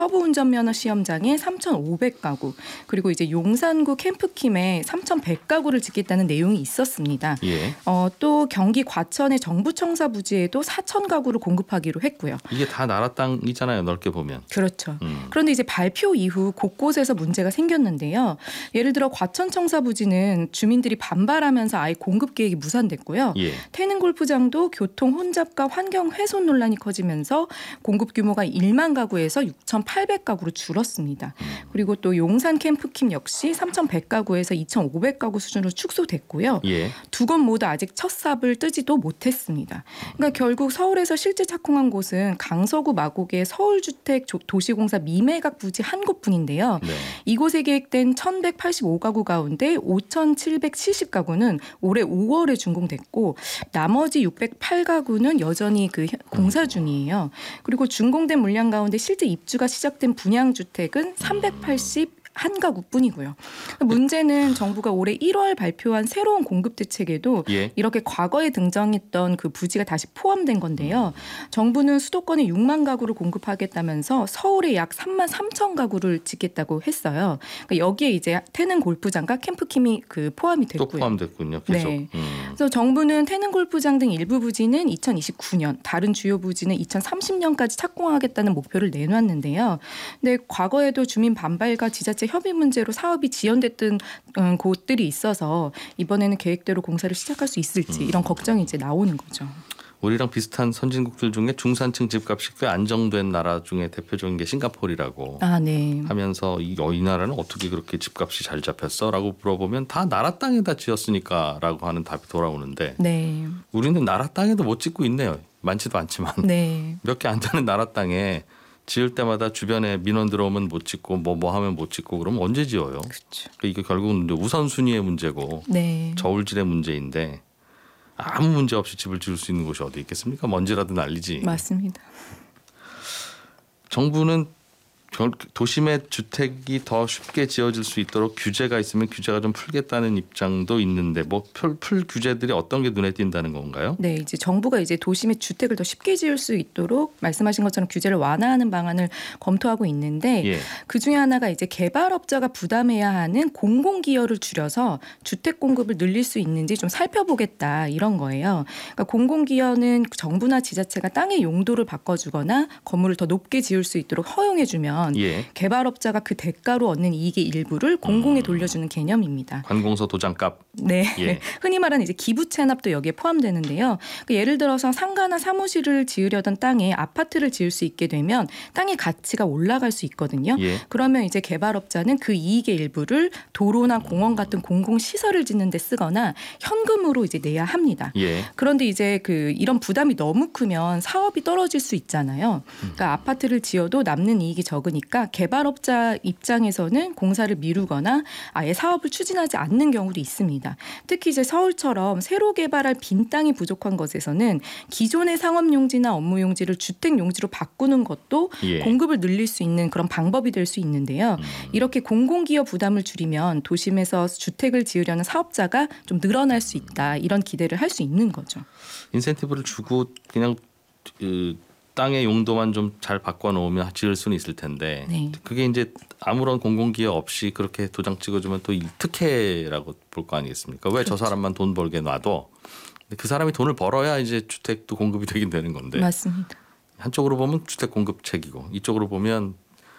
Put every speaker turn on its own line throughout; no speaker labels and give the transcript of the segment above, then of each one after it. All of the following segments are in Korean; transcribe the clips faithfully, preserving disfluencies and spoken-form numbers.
서부 운전면허 시험장에 삼천오백 가구, 그리고 이제 용산구 캠프킴에 삼천백 가구를 짓겠다는 내용이 있었습니다.
예.
어, 또 경기 과천의 정부청사 부지에도 사천 가구를 공급하기로 했고요.
이게 다 나라 땅이잖아요. 넓게 보면.
그렇죠.
음.
그런데 이제 발표 이후 곳곳에서 문제가 생겼는데요. 예를 들어 과천청사 부지는 주민들이 반발하면서 아예 공급 계획이 무산됐고요.
예.
태릉 골프장도 교통 혼잡과 환경 훼손 논란이 커지면서 공급 규모가 만 가구에서 육천팔백 가구로 줄었습니다. 그리고 또 용산 캠프킴 역시 삼천백 가구에서 이천오백 가구 수준으로 축소됐고요.
예.
두 곳 모두 아직 첫 삽을 뜨지도 못했습니다. 그러니까 결국 서울에서 실제 착공한 곳은 강서구 마곡의 서울주택 도시공사 미매각 부지 한 곳뿐인데요.
네.
이곳에 계획된 천백팔십오 가구 가운데 오천칠백칠십 가구는 올해 오월에 준공됐고 나머지 육백팔 가구는 여전히 그 공사 중이에요. 그리고 준공된 물량 가운데 실제 입주가 시작된 분양주택은 삼백팔십일 가구뿐이고요. 문제는 정부가 올해 일월 발표한 새로운 공급 대책에도
예.
이렇게 과거에 등장했던 그 부지가 다시 포함된 건데요. 정부는 수도권에 육만 가구를 공급하겠다면서 서울에 약 삼만 삼천 가구를 짓겠다고 했어요. 그러니까 여기에 이제 태릉 골프장과 캠프킴이 그 포함이 됐고요.
또 포함됐군요. 계속.
네.
음.
그래서 정부는 태릉 골프장 등 일부 부지는 이천이십구 년, 다른 주요 부지는 이천삼십 년까지 착공하겠다는 목표를 내놨는데요. 근데 과거에도 주민 반발과 지자체 협의 문제로 사업이 지연됐던 곳들이 있어서 이번에는 계획대로 공사를 시작할 수 있을지 이런 걱정이 이제 나오는 거죠.
우리랑 비슷한 선진국들 중에 중산층 집값이 꽤 안정된 나라 중에 대표적인 게 싱가포르라고
아, 네.
하면서 이, 어, 이 나라는 어떻게 그렇게 집값이 잘 잡혔어? 라고 물어보면 다 나라 땅에다 지었으니까 라고 하는 답이 돌아오는데
네.
우리는 나라 땅에도 못 짓고 있네요. 많지도 않지만
네.
몇 개 안 되는 나라 땅에 지을 때마다 주변에 민원 들어오면 못 짓고 뭐 뭐 하면 못 짓고 그러면 언제 지어요?
그렇죠.
이게 결국은 우선순위의 문제고
네.
저울질의 문제인데 아무 문제 없이 집을 지을 수 있는 곳이 어디 있겠습니까? 먼지라도 날리지.
맞습니다.
정부는 도심의 주택이 더 쉽게 지어질 수 있도록 규제가 있으면 규제가 좀 풀겠다는 입장도 있는데 뭐 풀, 풀 규제들이 어떤 게 눈에 띈다는 건가요?
네, 이제 정부가 이제 도심의 주택을 더 쉽게 지을 수 있도록 말씀하신 것처럼 규제를 완화하는 방안을 검토하고 있는데
예.
그 중에 하나가 이제 개발업자가 부담해야 하는 공공기여를 줄여서 주택 공급을 늘릴 수 있는지 좀 살펴보겠다 이런 거예요. 그러니까 공공기여는 정부나 지자체가 땅의 용도를 바꿔주거나 건물을 더 높게 지을 수 있도록 허용해주면
예.
개발업자가 그 대가로 얻는 이익의 일부를 공공에 돌려주는 개념입니다.
관공서 도장값.
네,
예.
흔히 말하는 이제 기부 체납도 여기에 포함되는데요. 그러니까 예를 들어서 상가나 사무실을 지으려던 땅에 아파트를 지을 수 있게 되면 땅의 가치가 올라갈 수 있거든요.
예.
그러면 이제 개발업자는 그 이익의 일부를 도로나 공원 같은 공공 시설을 짓는 데 쓰거나 현금으로 이제 내야 합니다.
예.
그런데 이제 그 이런 부담이 너무 크면 사업이 떨어질 수 있잖아요. 그러니까 아파트를 지어도 남는 이익이 적으니까 개발업자 입장에서는 공사를 미루거나 아예 사업을 추진하지 않는 경우도 있습니다. 특히 이제 서울처럼 새로 개발할 빈 땅이 부족한 것에서는 기존의 상업용지나 업무용지를 주택용지로 바꾸는 것도
예.
공급을 늘릴 수 있는 그런 방법이 될 수 있는데요.
음.
이렇게 공공기여 부담을 줄이면 도심에서 주택을 지으려는 사업자가 좀 늘어날 수 있다. 이런 기대를 할 수 있는 거죠.
인센티브를 주고 그냥 그 땅의 용도만 좀 잘 바꿔놓으면 지을 수는 있을 텐데
네.
그게 이제 아무런 공공기여 없이 그렇게 도장 찍어주면 또 특혜라고 볼 거 아니겠습니까? 왜 저
그렇죠.
사람만 돈 벌게 놔둬? 그 사람이 돈을 벌어야 이제 주택도 공급이 되긴 되는 건데
맞습니다.
한쪽으로 보면 주택 공급책이고 이쪽으로 보면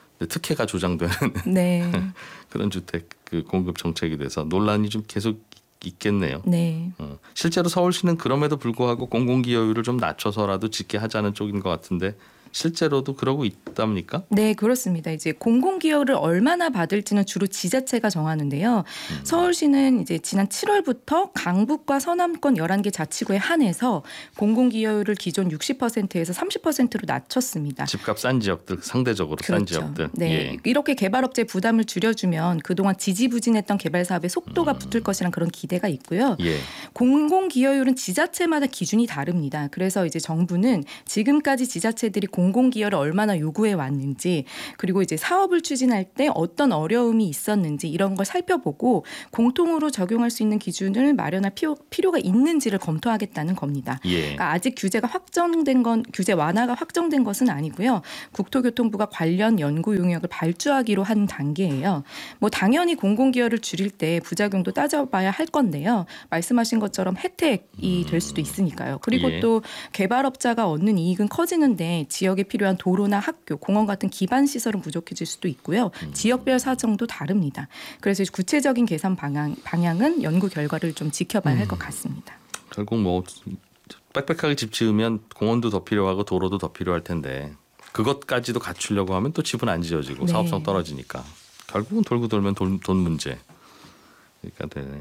특혜가 조장되는
네.
그런 주택 그 공급 정책이 돼서 논란이 좀 계속 있겠네요.
네.
어, 실제로 서울시는 그럼에도 불구하고 공공기여율을 좀 낮춰서라도 짓게 하자는 쪽인 것 같은데 실제로도 그러고 있답니까?
네, 그렇습니다. 이제 공공기여를 얼마나 받을지는 주로 지자체가 정하는데요.
음.
서울시는 이제 지난 칠월부터 강북과 서남권 열한 개 자치구에 한해서 공공기여율을 기존 육십 퍼센트에서 삼십 퍼센트로 낮췄습니다.
집값 싼 지역들 상대적으로
그렇죠.
싼 지역들.
네,
예.
이렇게 개발업체 부담을 줄여주면 그동안 지지부진했던 개발 사업의 속도가
음.
붙을 것이란 그런 기대가 있고요.
예.
공공기여율은 지자체마다 기준이 다릅니다. 그래서 이제 정부는 지금까지 지자체들이 공공기여를 얼마나 요구해 왔는지 그리고 이제 사업을 추진할 때 어떤 어려움이 있었는지 이런 걸 살펴보고 공통으로 적용할 수 있는 기준을 마련할 필요, 필요가 있는지를 검토하겠다는 겁니다.
예.
그러니까 아직 규제가 확정된 건 규제 완화가 확정된 것은 아니고요. 국토교통부가 관련 연구 용역을 발주하기로 한 단계예요. 뭐 당연히 공공기여를 줄일 때 부작용도 따져봐야 할 건데요. 말씀하신 것처럼 혜택이 될 수도 있으니까요. 그리고
예.
또 개발업자가 얻는 이익은 커지는데 지역에 필요한 도로나 학교, 공원 같은 기반 시설은 부족해질 수도 있고요. 지역별 사정도 다릅니다. 그래서 구체적인 계산 방향, 방향은 연구 결과를 좀 지켜봐야 할 것 같습니다.
결국 뭐 빽빽하게 집 지으면 공원도 더 필요하고 도로도 더 필요할 텐데 그것까지도 갖추려고 하면 또 집은 안 지어지고
네.
사업성 떨어지니까 결국은 돌고 돌면 돈, 돈 문제. 그러니까 되네요.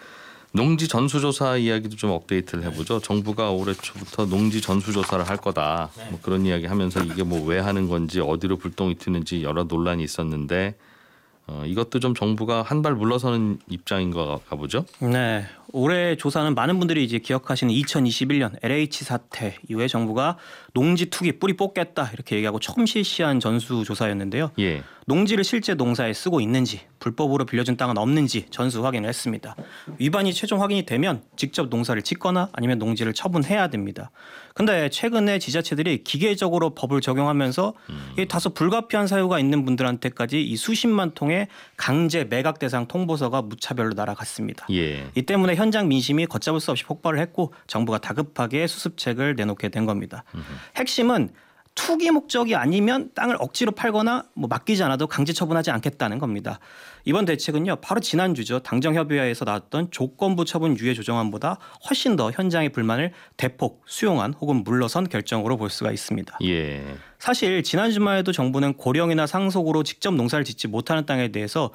농지 전수조사 이야기도 좀 업데이트를 해보죠. 정부가 올해 초부터 농지 전수조사를 할 거다. 뭐 그런 이야기 하면서 이게 뭐 왜 하는 건지 어디로 불똥이 튀는지 여러 논란이 있었는데 어, 이것도 좀 정부가 한 발 물러서는 입장인가 보죠.
네, 올해 조사는 많은 분들이 이제 기억하시는 이천이십일 년 엘에이치 사태 이후에 정부가 농지 투기 뿌리 뽑겠다 이렇게 얘기하고 처음 실시한 전수 조사였는데요.
예.
농지를 실제 농사에 쓰고 있는지 불법으로 빌려준 땅은 없는지 전수 확인을 했습니다. 위반이 최종 확인이 되면 직접 농사를 짓거나 아니면 농지를 처분해야 됩니다. 근데 최근에 지자체들이 기계적으로 법을 적용하면서
음.
이 다소 불가피한 사유가 있는 분들한테까지 이 수십만 통의 강제 매각 대상 통보서가 무차별로 날아갔습니다.
예.
이 때문에 현장 민심이 걷잡을 수 없이 폭발을 했고 정부가 다급하게 수습책을 내놓게 된 겁니다.
음흠.
핵심은 투기 목적이 아니면 땅을 억지로 팔거나 뭐 맡기지 않아도 강제 처분하지 않겠다는 겁니다. 이번 대책은요, 바로 지난주죠. 당정협의회에서 나왔던 조건부 처분 유예 조정안보다 훨씬 더 현장의 불만을 대폭 수용한 혹은 물러선 결정으로 볼 수가 있습니다.
예.
사실 지난 주말에도 정부는 고령이나 상속으로 직접 농사를 짓지 못하는 땅에 대해서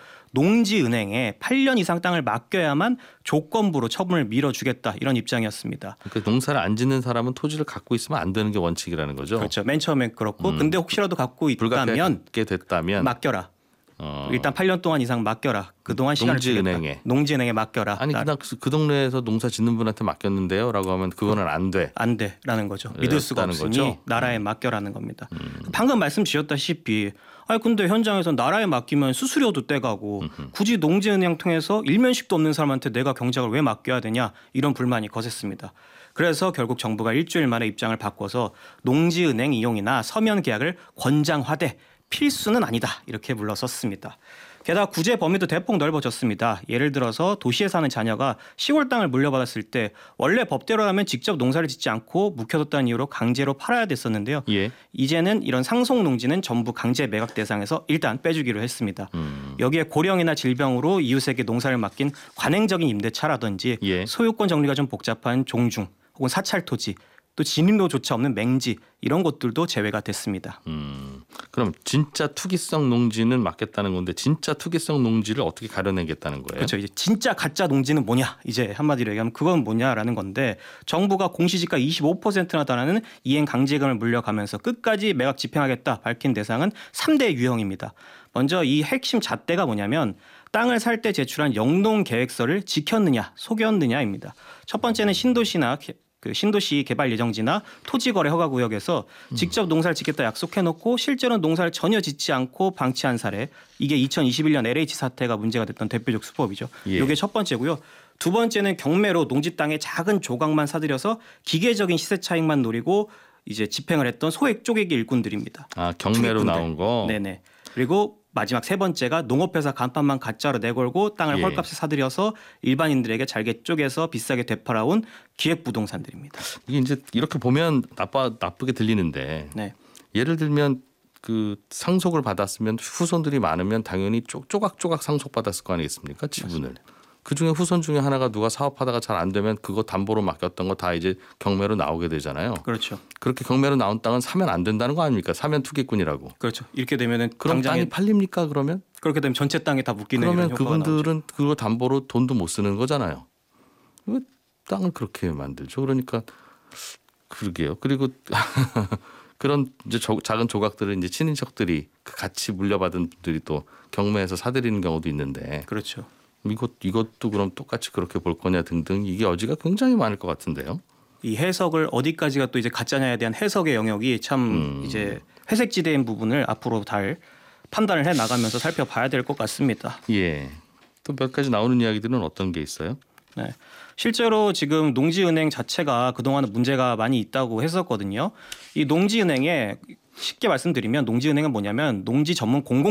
농지은행에 팔 년 이상 땅을 맡겨야만 조건부로 처분을 밀어주겠다 이런 입장이었습니다.
그러니까 농사를 안 짓는 사람은 토지를 갖고 있으면 안 되는 게 원칙이라는 거죠.
그렇죠. 맨 처음엔 그렇고
음.
근데 혹시라도 갖고 있다면
불가피하게 됐다면
맡겨라.
어.
일단 팔 년 동안 이상 맡겨라. 그동안 시간을
농지은행에.
주겠다. 농지은행에 맡겨라.
아니 그냥 그, 그 동네에서 농사 짓는 분한테 맡겼는데요라고 하면 그거는 안 돼.
안 돼라는 거죠. 믿을 수가
없다는
없으니
거죠?
나라에 맡겨라는 겁니다. 방금 말씀 주셨다시피 아니 근데 현장에서 나라에 맡기면 수수료도 떼가고 굳이 농지은행 통해서 일면식도 없는 사람한테 내가 경작을 왜 맡겨야 되냐 이런 불만이 거셌습니다. 그래서 결국 정부가 일주일 만에 입장을 바꿔서 농지은행 이용이나 서면 계약을 권장화돼 필수는 아니다 이렇게 물러섰습니다. 게다가 구제 범위도 대폭 넓어졌습니다. 예를 들어서 도시에 사는 자녀가 시골 땅을 물려받았을 때 원래 법대로라면 직접 농사를 짓지 않고 묵혀뒀다는 이유로 강제로 팔아야 됐었는데요.
예.
이제는 이런 상속 농지는 전부 강제 매각 대상에서 일단 빼주기로 했습니다.
음.
여기에 고령이나 질병으로 이웃에게 농사를 맡긴 관행적인 임대차라든지
예.
소유권 정리가 좀 복잡한 종중 혹은 사찰 토지 또 진입로조차 없는 맹지 이런 것들도 제외가 됐습니다.
음, 그럼 진짜 투기성 농지는 맡겠다는 건데 진짜 투기성 농지를 어떻게 가려내겠다는 거예요?
그렇죠. 이제 진짜 가짜 농지는 뭐냐? 이제 한마디로 얘기하면 그건 뭐냐라는 건데 정부가 공시지가 이십오 퍼센트나 달하는 이행 강제금을 물려가면서 끝까지 매각 집행하겠다 밝힌 대상은 삼 대 유형입니다. 먼저 이 핵심 잣대가 뭐냐면 땅을 살 때 제출한 영농 계획서를 지켰느냐 속였느냐입니다. 첫 번째는 신도시나 그 신도시 개발 예정지나 토지거래 허가구역에서 직접 농사를 짓겠다 약속해놓고 실제로 농사를 전혀 짓지 않고 방치한 사례 이게 이천이십일 년 엘에이치 사태가 문제가 됐던 대표적 수법이죠.
예.
이게 첫 번째고요. 두 번째는 경매로 농지 땅의 작은 조각만 사들여서 기계적인 시세 차익만 노리고 이제 집행을 했던 소액 쪼개기 일꾼들입니다.
아 경매로
투기꾼들.
나온 거.
네네. 그리고 마지막 세 번째가 농업회사 간판만 가짜로 내걸고 땅을
예.
헐값에 사들여서 일반인들에게 잘게 쪼개서 비싸게 되팔아온 기획부동산들입니다.
이게 이제 이렇게 보면 나빠 나쁘게 들리는데
네.
예를 들면 그 상속을 받았으면 후손들이 많으면 당연히 쪼, 쪼각쪼각 상속받았을 거 아니겠습니까? 지분을.
맞습니다.
그중에 후손 중에 하나가 누가 사업하다가 잘 안 되면 그거 담보로 맡겼던 거 다 이제 경매로 나오게 되잖아요.
그렇죠.
그렇게 경매로 나온 땅은 사면 안 된다는 거 아닙니까? 사면 투기꾼이라고.
그렇죠. 이렇게 되면은
그럼
당장에
땅이 팔립니까 그러면?
그렇게 되면 전체 땅에 다 묶이는
그러면
이런 효과가 나오죠.
그분들은 그거 담보로 돈도 못 쓰는 거잖아요. 왜 땅을 그렇게 만들죠? 그러니까 그러게요. 그리고 그런 이제 저, 작은 조각들을 이제 친인척들이 그 같이 물려받은 분들이 또 경매에서 사들이는 경우도 있는데
그렇죠.
이것 이것도 그럼 똑같이 그렇게 볼 거냐 등등 이게 여지가 굉장히 많을 것 같은데요.
이 해석을 어디까지가 또 이제 가짜냐에 대한 해석의 영역이 참
음.
이제 회색지대인 부분을 앞으로 잘 판단을 해 나가면서 살펴봐야 될 것 같습니다.
예. 또 몇 가지 나오는 이야기들은 어떤 게 있어요?
네. 실제로 지금 농지은행 자체가 그동안은 문제가 많이 있다고 했었거든요. 이 농지은행에 쉽게 말씀드리면 농지은행은 뭐냐면 농지 전문 공공